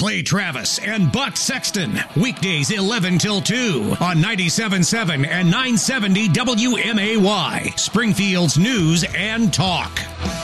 Clay Travis and Buck Sexton. Weekdays 11 till 2 on 97.7 and 970 WMAY. Springfield's News and Talk.